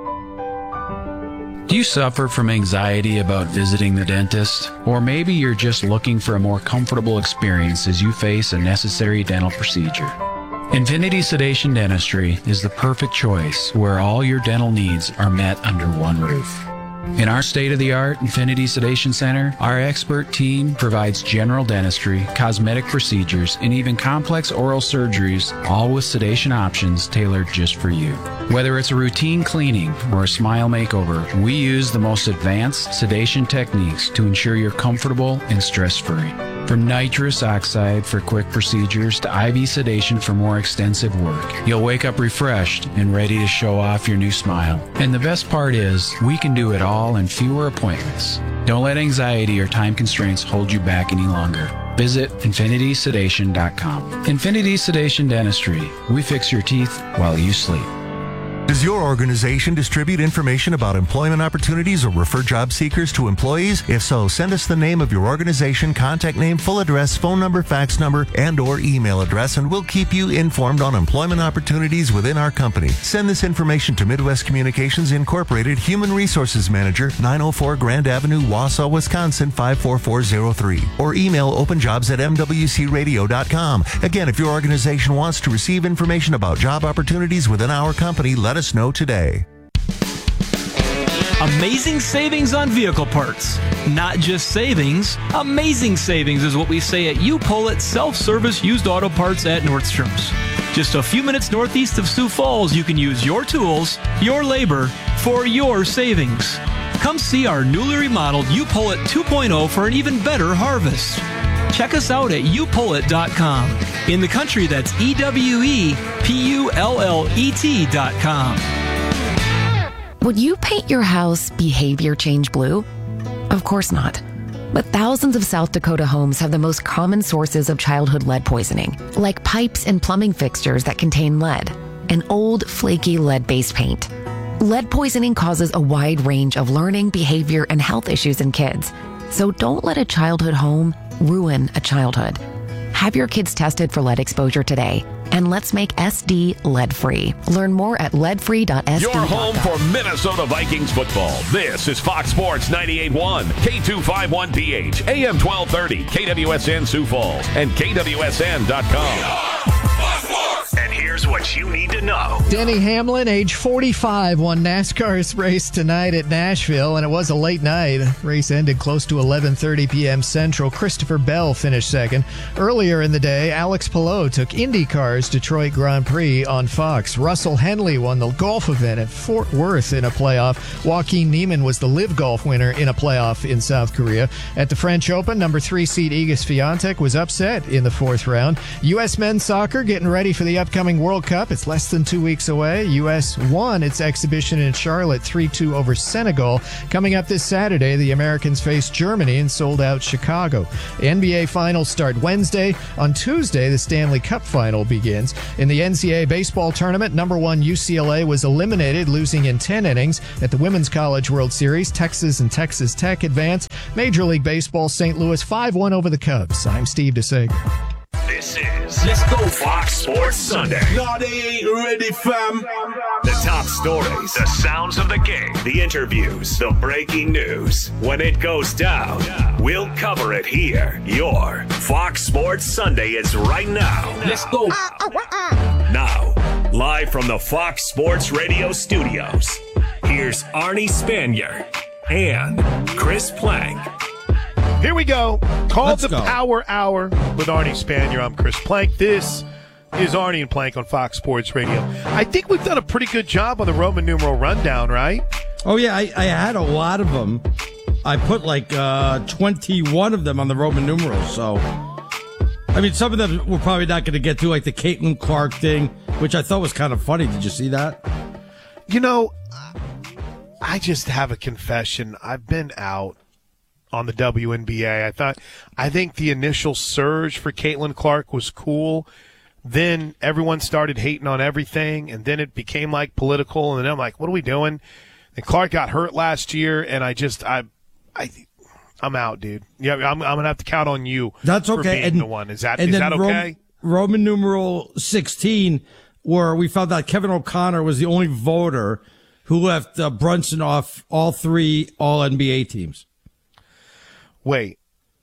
Do you suffer from anxiety about visiting the dentist? Or maybe you're just looking for a more comfortable experience as you face a necessary dental procedure? Infinity Sedation Dentistry is the perfect choice where all your dental needs are met under one roof. In our state-of-the-art Infinity Sedation Center, our expert team provides general dentistry, cosmetic procedures, and even complex oral surgeries, all with sedation options tailored just for you. Whether it's a routine cleaning or a smile makeover, we use the most advanced sedation techniques to ensure you're comfortable and stress-free. From nitrous oxide for quick procedures to IV sedation for more extensive work, you'll wake up refreshed and ready to show off your new smile. And the best part is, we can do it all in fewer appointments. Don't let anxiety or time constraints hold you back any longer. Visit infinitysedation.com. Infinity Sedation Dentistry. We fix your teeth while you sleep. Does your organization distribute information about employment opportunities or refer job seekers to employees? If so, send us the name of your organization, contact name, full address, phone number, fax number, and or email address, and we'll keep you informed on employment opportunities within our company. Send this information to Midwest Communications Incorporated, Human Resources Manager, 904 Grand Avenue, Wausau, Wisconsin, 54403. Or email openjobs@mwcradio.com. Again, if your organization wants to receive information about job opportunities within our company, let us know today. Amazing savings on vehicle parts. Not just savings, amazing savings is what we say at U-Pull Self-Service Used Auto Parts at Nordstrom's. Just a few minutes northeast of Sioux Falls, you can use your tools, your labor, for your savings. Come see our newly remodeled U-Pull 2.0 for an even better harvest. Check us out at youpullet.com. In the country, that's EWEPULLET.com. Would you paint your house behavior change blue? Of course not. But thousands of South Dakota homes have the most common sources of childhood lead poisoning, like pipes and plumbing fixtures that contain lead, and old, flaky lead-based paint. Lead poisoning causes a wide range of learning, behavior, and health issues in kids. So don't let a childhood home ruin a childhood. Have your kids tested for lead exposure today, and let's make SD lead-free. Learn more at leadfree.sd. Your home for Minnesota Vikings football. This is Fox Sports 98.1, K251PH, AM 1230, KWSN Sioux Falls, and KWSN.com. And here's what you need to know. Denny Hamlin, age 45, won NASCAR's race tonight at Nashville, and it was a late night. Race ended close to 11:30 p.m. Central. Christopher Bell finished second. Earlier in the day, Alex Palou took IndyCar's Detroit Grand Prix on Fox. Russell Henley won the golf event at Fort Worth in a playoff. Joaquin Niemann was the Live Golf winner in a playoff in South Korea. At the French Open, number 3 seed Iga Swiatek was upset in the fourth round. U.S. men's soccer getting ready for the upcoming World Cup. It's less than 2 weeks away. U.S. won its exhibition in Charlotte 3-2 over Senegal. Coming up this Saturday, the Americans face Germany in sold-out Chicago. NBA finals start Wednesday. On Tuesday, the Stanley Cup final begins. In the NCAA baseball tournament, number 1 UCLA was eliminated, losing in 10 innings. At the Women's College World Series, Texas and Texas Tech advance. Major League Baseball, St. Louis 5-1 over the Cubs. I'm Steve DeSager. This is Let's Go Fox Sports Sunday. No, they ain't ready, fam. The top stories, the sounds of the game, the interviews, the breaking news. When it goes down, we'll cover it here. Your Fox Sports Sunday is right now. Let's go. Now, live from the Fox Sports Radio studios, here's Arnie Spanier and Chris Plank. Here we go. Called the Power Hour with Arnie Spanier. I'm Chris Plank. This is Arnie and Plank on Fox Sports Radio. I think we've done a pretty good job on the Roman numeral rundown, right? Oh, yeah. I had a lot of them. I put like 21 of them on the Roman numerals. So, I mean, some of them we're probably not going to get to, like the Caitlin Clark thing, which I thought was kind of funny. Did you see that? You know, I just have a confession. I've been out on the WNBA. I think the initial surge for Caitlin Clark was cool. Then everyone started hating on everything, and then it became like political, and then I'm like, what are we doing? And Clark got hurt last year, and I'm out, dude. Yeah, I'm gonna have to count on you. That's okay. For being and, the one. Is that and okay? Roman numeral 16, where we found out Kevin O'Connor was the only voter who left Brunson off all 3 All-NBA teams. Wait,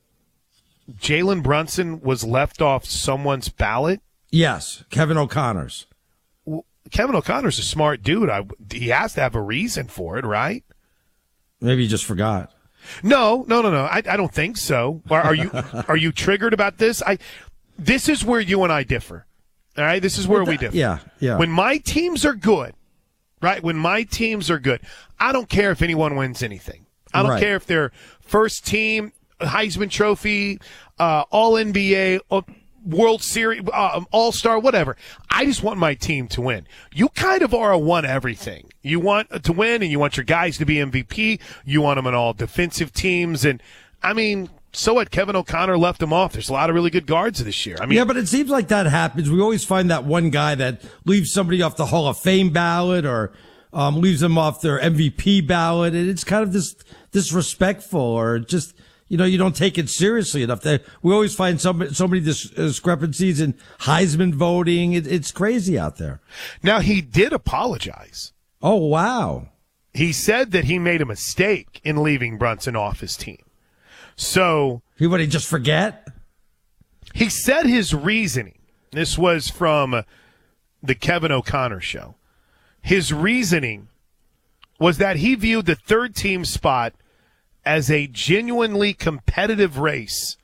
Jalen Brunson was left off someone's ballot? Yes, Kevin O'Connor's. Well, Kevin O'Connor's a smart dude. He has to have a reason for it, right? Maybe he just forgot. No. I don't think so. Are you triggered about this? This is where you and I differ. All right, this is where we differ. Yeah. When my teams are good, right? When my teams are good, I don't care if anyone wins anything. I don't care if they're first team, Heisman Trophy, All-NBA, World Series, All-Star, whatever. I just want my team to win. You kind of are a one everything. You want to win, and you want your guys to be MVP. You want them on all defensive teams. And, I mean, so what? Kevin O'Connor left them off. There's a lot of really good guards this year. I mean, yeah, but it seems like that happens. We always find that one guy that leaves somebody off the Hall of Fame ballot or leaves them off their MVP ballot. And it's kind of disrespectful or just, you know, you don't take it seriously enough. We always find so many discrepancies in Heisman voting. It's crazy out there. Now, he did apologize. Oh, wow. He said that he made a mistake in leaving Brunson off his team. So he just forget? He said his reasoning. This was from the Kevin O'Connor show. His reasoning was that he viewed the third team spot as a genuinely competitive race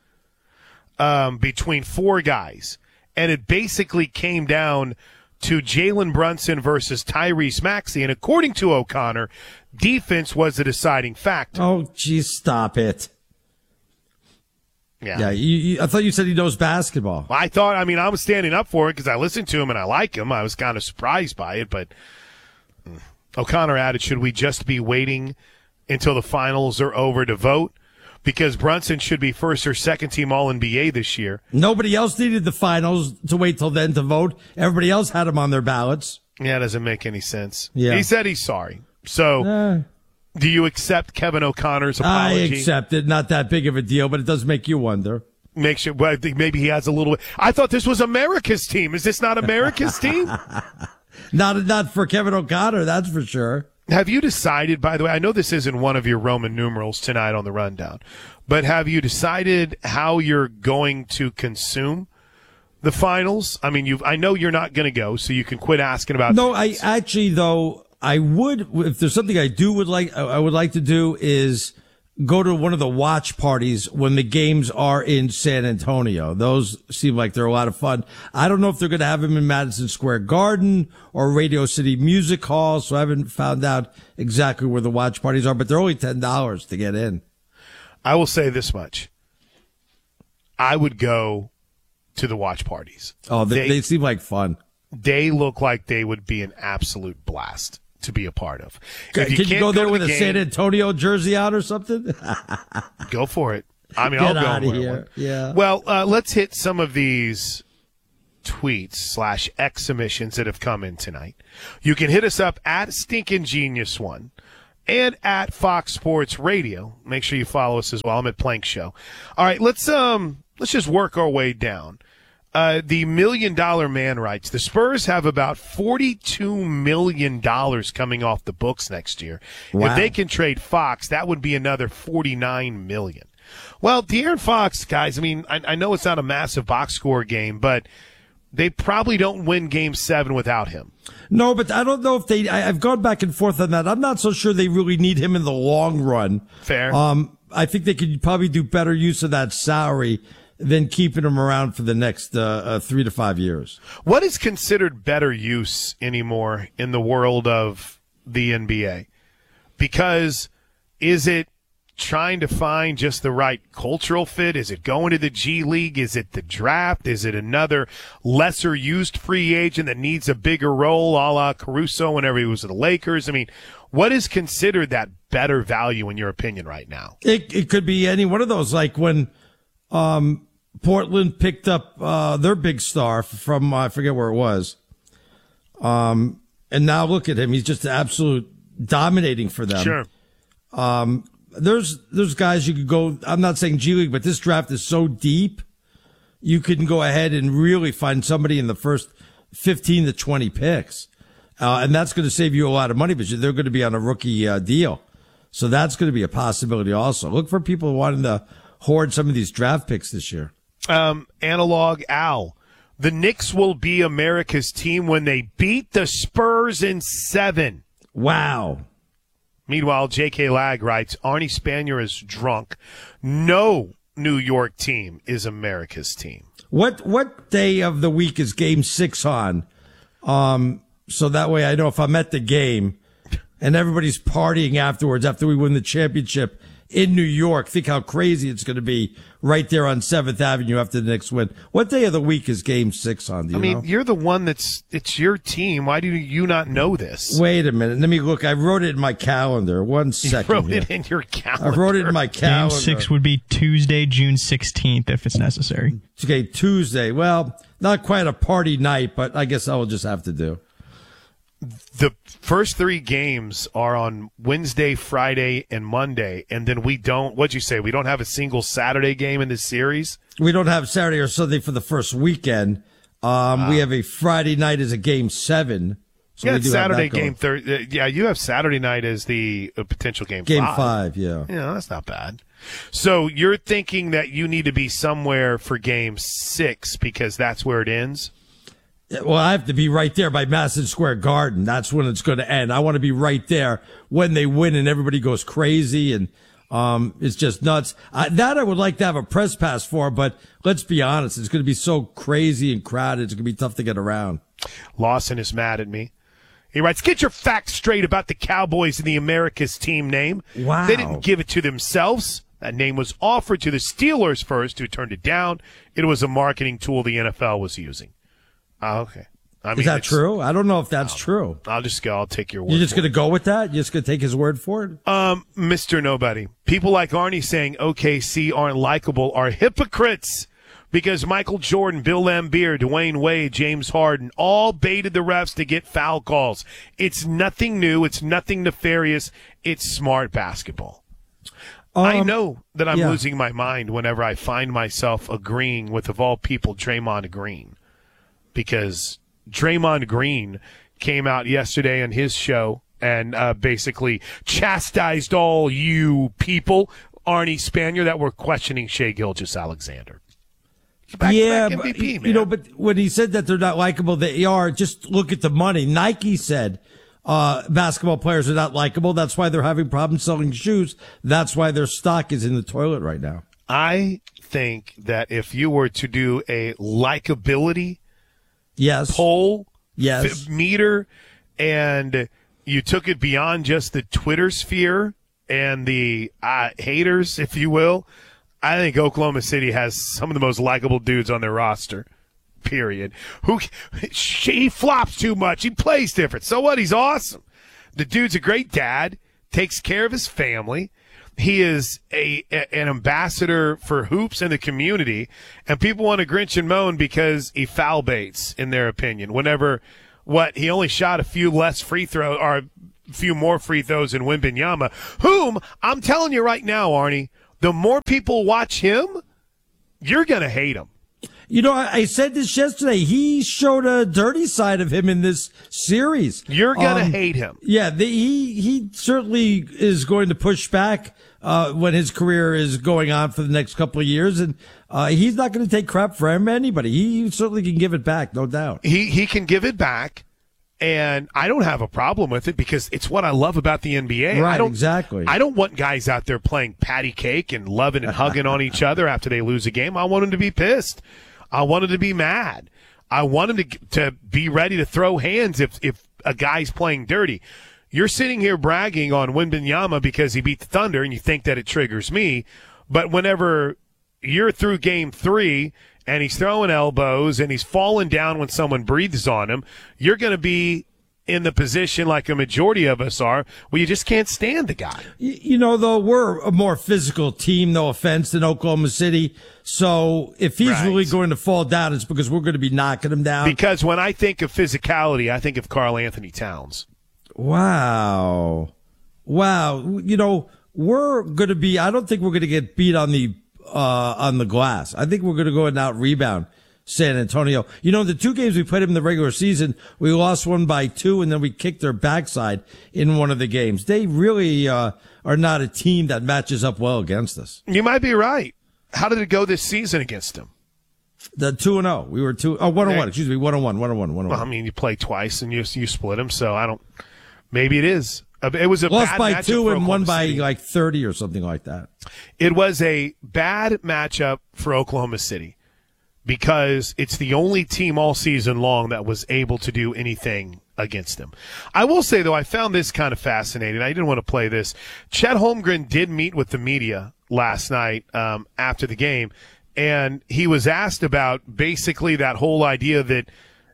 between 4 guys. And it basically came down to Jalen Brunson versus Tyrese Maxey. And according to O'Connor, defense was the deciding factor. Oh, geez, stop it. Yeah. I thought you said he knows basketball. I was standing up for it because I listened to him and I like him. I was kind of surprised by it, but O'Connor added, should we just be waiting until the finals are over to vote? Because Brunson should be first or second team All-NBA this year. Nobody else needed the finals to wait till then to vote. Everybody else had him on their ballots. Yeah, it doesn't make any sense. Yeah. He said he's sorry. So do you accept Kevin O'Connor's apology? I accept it. Not that big of a deal, but it does make you wonder. Makes you, well, I think maybe he has a little. I thought this was America's team. Is this not America's team? Not for Kevin O'Connor, that's for sure. Have you decided, by the way, I know this isn't one of your Roman numerals tonight on the rundown, but have you decided how you're going to consume the finals. I mean, I know you're not going to go, so you can quit asking about. No, I actually though I would. If there's something I would like to do is go to one of the watch parties when the games are in San Antonio. Those seem like they're a lot of fun. I don't know if they're going to have them in Madison Square Garden or Radio City Music Hall, so I haven't found out exactly where the watch parties are, but they're only $10 to get in. I will say this much. I would go to the watch parties. Oh, they seem like fun. They look like they would be an absolute blast to be a part of. Can you go there with a San Antonio jersey on or something? Go for it. I mean, Get I'll go out of here. One. Yeah. Well, let's hit some of these tweets / X submissions that have come in tonight. You can hit us up at Stinkin' Genius One and at Fox Sports Radio. Make sure you follow us as well. I'm at Plank Show. All right, let's just work our way down. The $1 Million Man writes, the Spurs have about $42 million coming off the books next year. Wow. If they can trade Fox, that would be another $49 million. Well, De'Aaron Fox, guys, I mean, I know it's not a massive box score game, but they probably don't win Game 7 without him. No, but I don't know if I've gone back and forth on that. I'm not so sure they really need him in the long run. Fair. I think they could probably do better use of that salary than keeping him around for the next 3 to 5 years. What is considered better use anymore in the world of the NBA? Because is it trying to find just the right cultural fit? Is it going to the G League? Is it the draft? Is it another lesser used free agent that needs a bigger role, a la Caruso whenever he was at the Lakers? I mean, what is considered that better value in your opinion right now? It could be any one of those, like when Portland picked up their big star from I forget where it was. And now look at him. He's just absolute dominating for them. Sure. There's guys you could go, I'm not saying G League, but this draft is so deep, you can go ahead and really find somebody in the first 15 to 20 picks. And that's going to save you a lot of money, but they're going to be on a rookie deal. So that's going to be a possibility also. Look for people wanting to hoard some of these draft picks this year. Analog Al. The Knicks will be America's team when they beat the Spurs in 7. Wow. Meanwhile, J.K. Lag writes, Arnie Spanier is drunk. No New York team is America's team. What day of the week is Game 6 on? So that way I know if I'm at the game and everybody's partying afterwards after we win the championship in New York. Think how crazy it's going to be right there on 7th Avenue after the Knicks win. What day of the week is Game 6 on? Do you know? You're the one it's your team. Why do you not know this? Wait a minute. Let me look. I wrote it in my calendar. 1 second. You wrote it in your calendar. I wrote it in my calendar. Game 6 would be Tuesday, June 16th, if it's necessary. Okay, Tuesday. Well, not quite a party night, but I guess I will just have to do. The first 3 games are on Wednesday, Friday, and Monday, and then what'd you say? We don't have a single Saturday game in this series? We don't have Saturday or Sunday for the first weekend. We have a Friday night as a Game 7. So yeah, we do Saturday have that game Thursday. Yeah, you have Saturday night as the potential game 5. Game 5, yeah. Yeah, that's not bad. So you're thinking that you need to be somewhere for Game 6 because that's where it ends? Well, I have to be right there by Madison Square Garden. That's when it's going to end. I want to be right there when they win and everybody goes crazy and it's just nuts. That I would like to have a press pass for, but let's be honest, it's going to be so crazy and crowded. It's going to be tough to get around. Lawson is mad at me. He writes, get your facts straight about the Cowboys and the America's team name. Wow. They didn't give it to themselves. That name was offered to the Steelers first, who turned it down. It was a marketing tool the NFL was using. Oh, okay. Is that true? I don't know if that's true. I'll just go. I'll take your word. You're just going to go with that? You're just going to take his word for it? Mr. Nobody. People like Arnie saying OKC aren't likable are hypocrites because Michael Jordan, Bill Laimbeer, Dwayne Wade, James Harden all baited the refs to get foul calls. It's nothing new. It's nothing nefarious. It's smart basketball. I know that I'm losing my mind whenever I find myself agreeing with, of all people, Draymond Green. Because Draymond Green came out yesterday on his show and basically chastised all you people, Arnie Spanier, that were questioning Shai Gilgeous-Alexander. Back-to-back MVP, man. But when he said that they're not likable, they are. Just look at the money. Nike said basketball players are not likable. That's why they're having problems selling shoes. That's why their stock is in the toilet right now. I think that if you were to do a likability poll meter, and you took it beyond just the Twitter sphere and the haters, if you will, I think Oklahoma City has some of the most likable dudes on their roster, period. He flops too much. He plays different. So what? He's awesome. The dude's a great dad, takes care of his family. He is an ambassador for hoops in the community, and people want to grinch and moan because he foul baits, in their opinion. Whenever he only shot a few less free throws, or a few more free throws than Wembanyama, whom I'm telling you right now, Arnie, the more people watch him, you're going to hate him. I said this yesterday. He showed a dirty side of him in this series. You're going to hate him. Yeah, he certainly is going to push back when his career is going on for the next couple of years, and he's not going to take crap from anybody. He certainly can give it back, no doubt. He can give it back. And I don't have a problem with it because it's what I love about the NBA. Right, exactly. I don't want guys out there playing patty cake and loving and hugging on each other after they lose a game. I want them to be pissed. I want them to be mad. I want them to be ready to throw hands if a guy's playing dirty. You're sitting here bragging on Wembanyama because he beat the Thunder, and you think that it triggers me. But whenever you're through game 3 and he's throwing elbows and he's falling down when someone breathes on him, you're going to be in the position like a majority of us are, where you just can't stand the guy. Though, we're a more physical team, no offense, than Oklahoma City. So if he's really going to fall down, it's because we're going to be knocking him down. Because when I think of physicality, I think of Karl Anthony Towns. Wow. We're going to be, I don't think we're going to get beat on the glass. I think we're going to go and out rebound San Antonio. The 2 games we played them in the regular season, we lost one by 2, and then we kicked their backside in one of the games. They really are not a team that matches up well against us. You might be right. How did it go this season against them? The 2-0. We were 1-1. Excuse me, 1-1. Well, I mean, you play twice and you split them, so I don't. Maybe it is. It was a lost bad by matchup 2 and won by City. like 30 or something like that. It was a bad matchup for Oklahoma City because it's the only team all season long that was able to do anything against them. I will say, though, I found this kind of fascinating. I didn't want to play this. Chet Holmgren did meet with the media last night after the game, and he was asked about basically that whole idea that,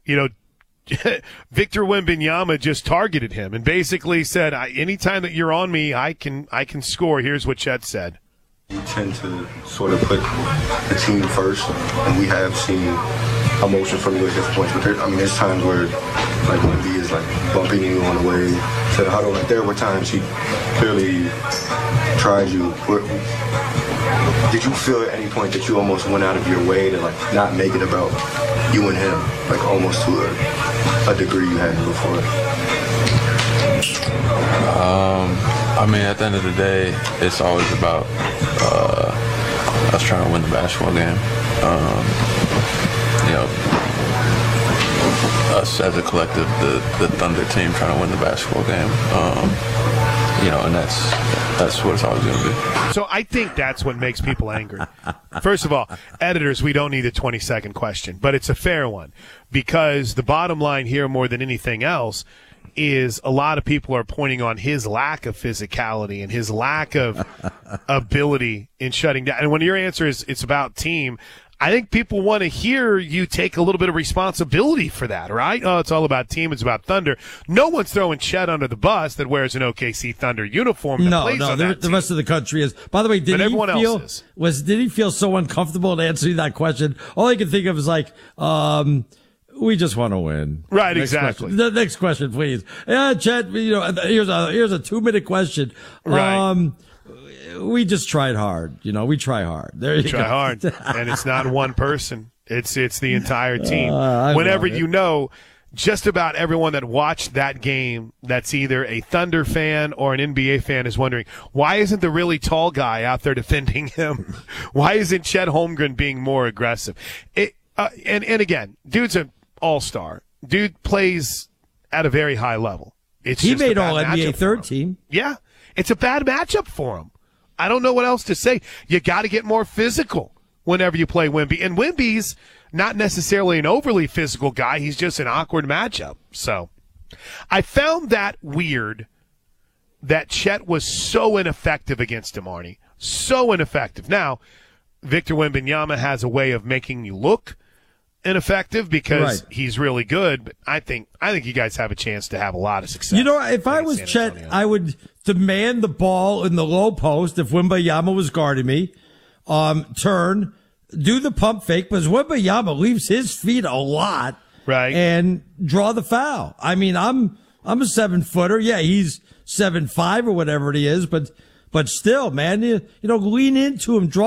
Victor Wembanyama just targeted him and basically said, anytime that you're on me, I can score. Here's what Chet said. You tend to sort of put the team first, and we have seen emotion from you at different points. But there's times where, like, Wemby is, like, bumping you on the way to the huddle. Like, there were times he clearly tried you. Did you feel at any point that you almost went out of your way to, like, not make it about you and him, like, almost to a degree you hadn't before? At the end of the day, it's always about us trying to win the basketball game. Us as a collective, the Thunder team trying to win the basketball game. And that's what it's always going to be. So I think that's what makes people angry. First of all, editors, we don't need a 20-second question, but it's a fair one because the bottom line here, more than anything else, is a lot of people are pointing on his lack of physicality and his lack of ability in shutting down. And when your answer is it's about team, I think people want to hear you take a little bit of responsibility for that, right? Oh, it's all about team. It's about Thunder. No one's throwing Chet under the bus that wears an OKC Thunder uniform. The rest of the country is. By the way, did he feel so uncomfortable in answering that question? All I can think of is like, we just want to win. Right, next exactly. Question. The next question, please. Yeah, Chet, here's a 2-minute question. Right. We just tried hard. We try hard. There you go. Try hard. And it's not one person. It's the entire team. Whenever just about everyone that watched that game that's either a Thunder fan or an NBA fan is wondering, why isn't the really tall guy out there defending him? Why isn't Chet Holmgren being more aggressive? And again, dude's an all-star. Dude plays at a very high level. He made All-NBA third team. Yeah, it's a bad matchup for him. I don't know what else to say. You got to get more physical whenever you play Wemby. And Wemby's not necessarily an overly physical guy. He's just an awkward matchup. So I found that weird that Chet was so ineffective against him, Arnie. So ineffective. Now, Victor Wembanyama has a way of making you look ineffective because he's really good. But I think you guys have a chance to have a lot of success. You know, if I was Chet, I would demand the ball in the low post if Wembanyama was guarding me. Turn, do the pump fake, because Wembanyama leaves his feet a lot. Right. And draw the foul. I mean, I'm a 7-footer. Yeah, he's 7'5" or whatever it is, but still, man, you know, lean into him, draw